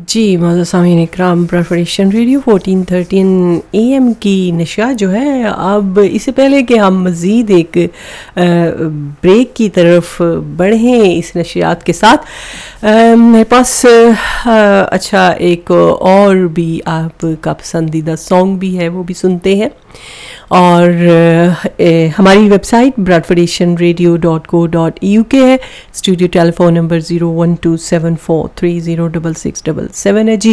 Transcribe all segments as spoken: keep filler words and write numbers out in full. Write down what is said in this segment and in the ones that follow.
جی معزز سامعین اکرام، پرفریشن radio fourteen thirteen A M کی نشریات جو ہے، اب اس سے پہلے کہ ہم مزید ایک بریک کی طرف بڑھیں اس نشریات کے ساتھ، میرے پاس اچھا ایک اور بھی آپ کا پسندیدہ سانگ بھی ہے، وہ بھی سنتے ہیں. اور ہماری web site براڈفورڈ Asian radio dot کو ڈاٹ ای یو کے ہے. Studio tele phone number zero one to seven four three zero double six double seven ہے. جی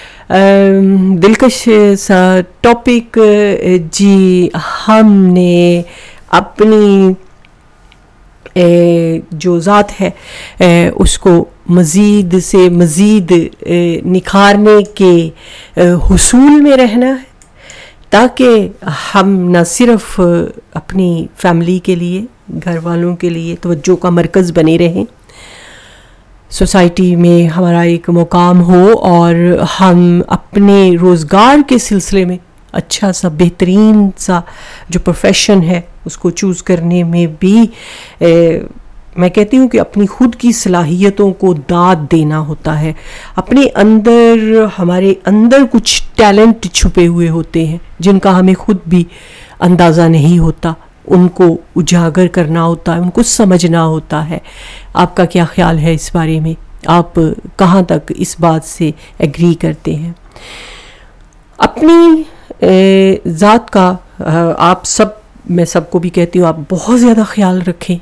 دلکش سا ٹاپک. جی ہم نے اپنی جو ذات ہے اس کو مزید سے مزید نکھارنے کے حصول میں رہنا ہے، تاکہ ہم نہ صرف اپنی فیملی کے لیے، گھر والوں کے لیے توجہ کا مرکز بنے رہیں، سوسائٹی میں ہمارا ایک مقام ہو، اور ہم اپنے روزگار کے سلسلے میں اچھا سا بہترین سا جو پروفیشن ہے اس کو چوز کرنے میں بھی میں کہتی ہوں کہ اپنی خود کی صلاحیتوں کو داد دینا ہوتا ہے. اپنے اندر، ہمارے اندر کچھ ٹیلنٹ چھپے ہوئے ہوتے ہیں جن کا ہمیں خود بھی اندازہ نہیں ہوتا، ان کو اجاگر کرنا ہوتا ہے، ان کو سمجھنا ہوتا ہے. آپ کا کیا خیال ہے اس بارے میں؟ آپ کہاں تک اس بات سے ایگری کرتے ہیں؟ اپنی ذات کا آپ سب، میں سب کو بھی کہتی ہوں، آپ بہت زیادہ خیال رکھیں.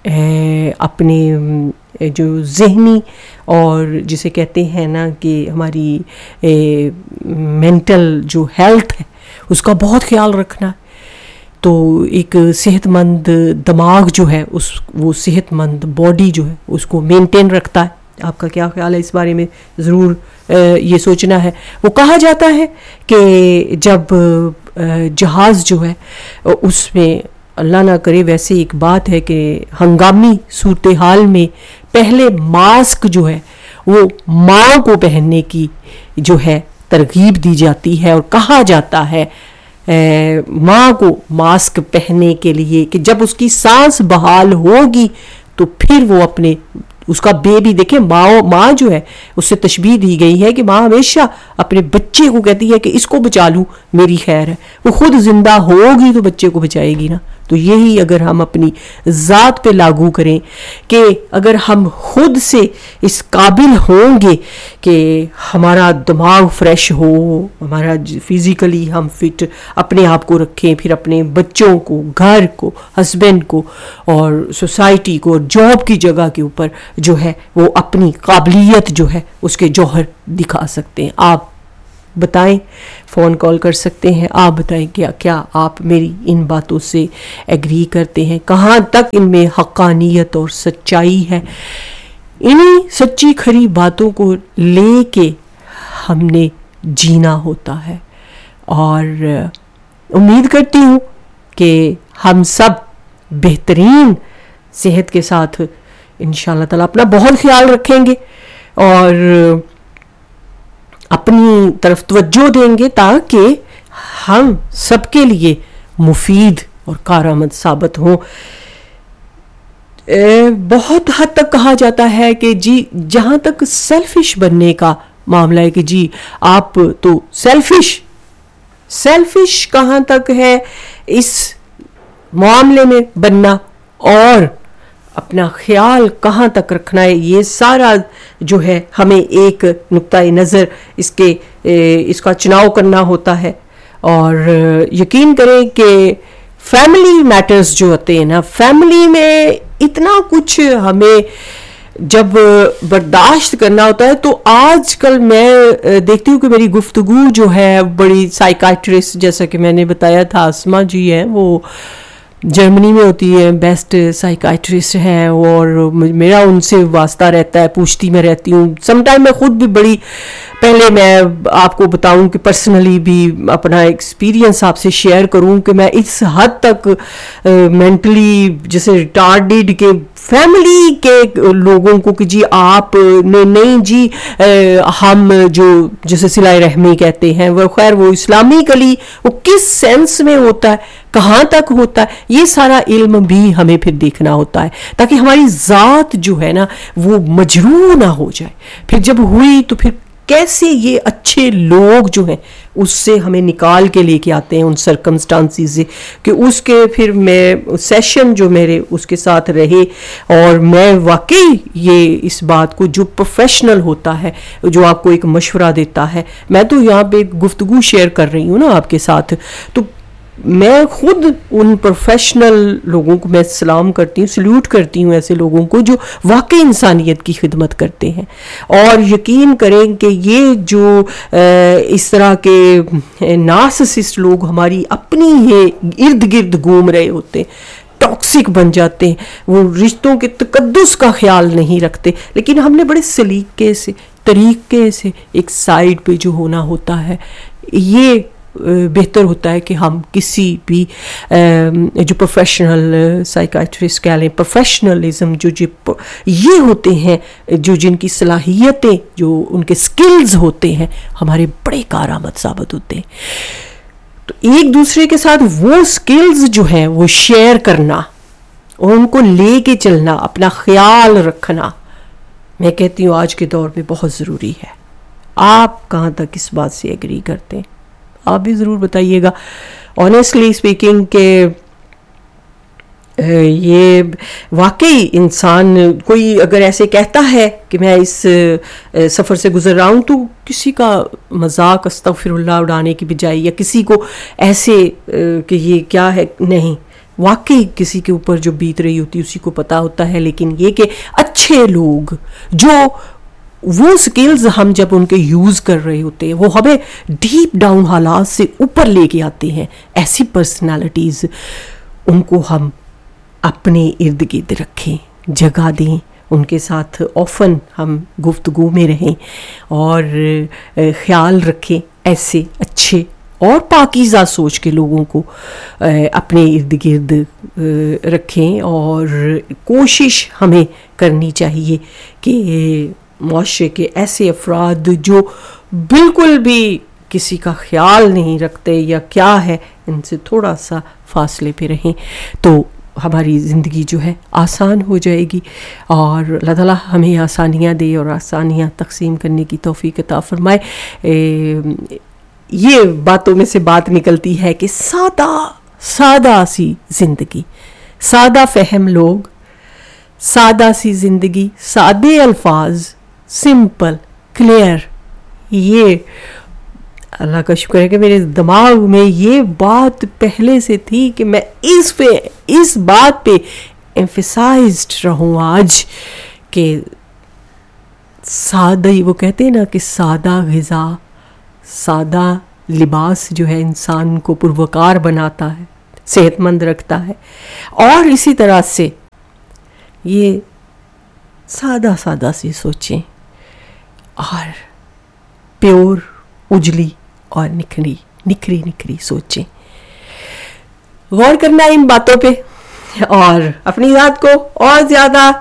اپنے جو ذہنی اور جسے کہتے ہیں نا کہ ہماری مینٹل جو ہیلتھ ہے اس کا بہت خیال رکھنا. تو ایک صحت مند دماغ جو ہے اس وہ صحت مند باڈی جو ہے اس کو مینٹین رکھتا ہے. آپ کا کیا خیال ہے اس بارے میں؟ ضرور یہ سوچنا ہے. وہ کہا جاتا ہے کہ جب جہاز جو ہے اس میں، اللہ نہ کرے ویسے ایک بات ہے کہ ہنگامی صورتحال میں پہلے ماسک جو ہے وہ ماں کو پہننے کی جو ہے ترغیب دی جاتی ہے، اور کہا جاتا ہے ماں کو ماسک پہننے کے لیے کہ جب اس کی سانس بحال ہوگی تو پھر وہ اپنے اس کا بیبی، دیکھیں ماں ماں جو ہے اس سے تشبیہ دی گئی ہے کہ ماں ہمیشہ اپنے بچے کو کہتی ہے کہ اس کو بچا لوں، میری خیر ہے. وہ خود زندہ ہوگی تو بچے کو بچائے گی نا. تو یہی اگر ہم اپنی ذات پہ لاگو کریں کہ اگر ہم خود سے اس قابل ہوں گے کہ ہمارا دماغ فریش ہو، ہمارا فزیکلی ہم فٹ اپنے آپ کو رکھیں، پھر اپنے بچوں کو، گھر کو، ہسبینڈ کو اور سوسائٹی کو اور جاب کی جگہ کے اوپر جو ہے وہ اپنی قابلیت جو ہے اس کے جوہر دکھا سکتے ہیں. آپ بتائیں، فون کال کر سکتے ہیں. آپ بتائیں کیا کیا آپ میری ان باتوں سے ایگری کرتے ہیں؟ کہاں تک ان میں حقانیت اور سچائی ہے؟ انہی سچی کھری باتوں کو لے کے ہم نے جینا ہوتا ہے، اور امید کرتی ہوں کہ ہم سب بہترین صحت کے ساتھ انشاءاللہ تعالیٰ اپنا بہت خیال رکھیں گے اور اپنی طرف توجہ دیں گے، تاکہ ہم سب کے لیے مفید اور کارآمد ثابت ہوں. بہت حد تک کہا جاتا ہے کہ جی جہاں تک سیلفش بننے کا معاملہ ہے کہ جی آپ تو سیلفش سیلفش کہاں تک ہے اس معاملے میں بننا، اور اپنا خیال کہاں تک رکھنا ہے، یہ سارا جو ہے ہمیں ایک نقطۂ نظر اس کے اس کا چناؤ کرنا ہوتا ہے. اور یقین کریں کہ فیملی میٹرز جو ہوتے ہیں نا، فیملی میں اتنا کچھ ہمیں جب برداشت کرنا ہوتا ہے. تو آج کل میں دیکھتی ہوں کہ میری گفتگو جو ہے بڑی سائیکائٹرسٹ، جیسا کہ میں نے بتایا تھا، اسما جی ہیں، وہ جرمنی میں ہوتی ہے، بیسٹ سائیکائٹرسٹ ہیں، اور میرا ان سے واسطہ رہتا ہے، پوچھتی میں رہتی ہوں. سم ٹائم میں خود بھی بڑی، پہلے میں آپ کو بتاؤں کہ پرسنلی بھی اپنا ایکسپیرینس آپ سے شیئر کروں کہ میں اس حد تک مینٹلی جیسے ریٹارڈیڈ کے فیملی کے لوگوں کو کہ جی آپ نہیں جی ہم جو جسے صلہ رحمی کہتے ہیں، وہ خیر وہ اسلامی کلی وہ کس سینس میں ہوتا ہے، کہاں تک ہوتا ہے، یہ سارا علم بھی ہمیں پھر دیکھنا ہوتا ہے، تاکہ ہماری ذات جو ہے نا وہ مجروح نہ ہو جائے. پھر جب ہوئی تو پھر کیسے یہ اچھے لوگ جو ہیں اس سے ہمیں نکال کے لے کے آتے ہیں ان سرکمسٹانسز سے کہ اس کے پھر میں سیشن جو میرے اس کے ساتھ رہے اور میں واقعی یہ اس بات کو جو پروفیشنل ہوتا ہے جو آپ کو ایک مشورہ دیتا ہے, میں تو یہاں پہ گفتگو شیئر کر رہی ہوں نا آپ کے ساتھ, تو میں خود ان پروفیشنل لوگوں کو میں سلام کرتی ہوں, سلیوٹ کرتی ہوں ایسے لوگوں کو جو واقعی انسانیت کی خدمت کرتے ہیں. اور یقین کریں کہ یہ جو اس طرح کے نارسسسٹ لوگ ہماری اپنی ہی ارد گرد گھوم رہے ہوتے ہیں, ٹاکسک بن جاتے ہیں, وہ رشتوں کے تقدس کا خیال نہیں رکھتے, لیکن ہم نے بڑے سلیقے سے طریقے سے ایک سائڈ پہ جو ہونا ہوتا ہے, یہ بہتر ہوتا ہے کہ ہم کسی بھی جو پروفیشنل سائیکائٹرسٹ کہہ لیں, پروفیشنلزم جو یہ ہوتے ہیں, جو جن کی صلاحیتیں جو ان کے سکلز ہوتے ہیں ہمارے بڑے کارآمد ثابت ہوتے ہیں. تو ایک دوسرے کے ساتھ وہ سکلز جو ہیں وہ شیئر کرنا اور ان کو لے کے چلنا, اپنا خیال رکھنا, میں کہتی ہوں آج کے دور میں بہت ضروری ہے. آپ کہاں تک اس بات سے ایگری کرتے ہیں؟ آپ بھی ضرور بتائیے گا. آنیسٹلی اسپیکنگ کہ یہ واقعی انسان کوئی اگر ایسے کہتا ہے کہ میں اس سفر سے گزر رہا ہوں, تو کسی کا مذاق استغفر اللہ اڑانے کی بجائے یا کسی کو ایسے کہ یہ کیا ہے, نہیں, واقعی کسی کے اوپر جو بیت رہی ہوتی اسی کو پتا ہوتا ہے. لیکن یہ کہ اچھے لوگ جو وہ سکلز ہم جب ان کے یوز کر رہے ہوتے ہیں وہ ہمیں ڈیپ ڈاؤن حالات سے اوپر لے کے آتے ہیں, ایسی پرسنالٹیز ان کو ہم اپنے ارد گرد رکھیں, جگہ دیں, ان کے ساتھ آفن ہم گفتگو میں رہیں اور خیال رکھیں. ایسے اچھے اور پاکیزہ سوچ کے لوگوں کو اپنے ارد گرد رکھیں, اور کوشش ہمیں کرنی چاہیے کہ معاشرے کے ایسے افراد جو بالکل بھی کسی کا خیال نہیں رکھتے یا کیا ہے, ان سے تھوڑا سا فاصلے پہ رہیں تو ہماری زندگی جو ہے آسان ہو جائے گی. اور اللہ تعالیٰ ہمیں آسانیاں دے اور آسانیاں تقسیم کرنے کی توفیق عطا فرمائے. یہ باتوں میں سے بات نکلتی ہے کہ سادہ سادہ سی زندگی, سادہ فہم لوگ, سادہ سی زندگی, سادے الفاظ, سمپل, کلیئر. یہ اللہ کا شکر ہے کہ میرے دماغ میں یہ بات پہلے سے تھی کہ میں اس پہ اس بات پہ ایمفیسائزڈ رہوں آج کہ سادہ, وہ کہتے ہیں نا کہ سادہ غذا, سادہ لباس جو ہے انسان کو پروکار بناتا ہے, صحت مند رکھتا ہے. اور اسی طرح سے یہ سادہ سادہ سی سوچیں اور پیور, اجلی اور نکھری نکھری نکھری سوچیں. غور کرنا ان باتوں پہ اور اپنی ذات کو اور زیادہ